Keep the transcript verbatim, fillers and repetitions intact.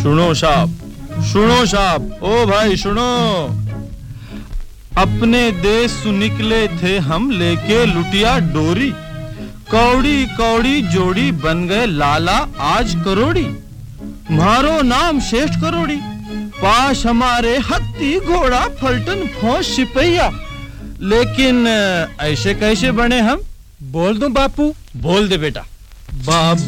सुनो साहब, सुनो साहब, ओ भाई सुनो। अपने देश सु निकले थे हम लेके लुटिया डोरी, कौड़ी कौड़ी जोड़ी बन गए लाला आज करोड़ी। मारो नाम श्रेष्ठ करोड़ी, पास हमारे हत्ती घोड़ा फलटन फौज सिपहिया। लेकिन ऐसे कैसे बने हम? बोल दूं बापू? बोल दे बेटा। बाप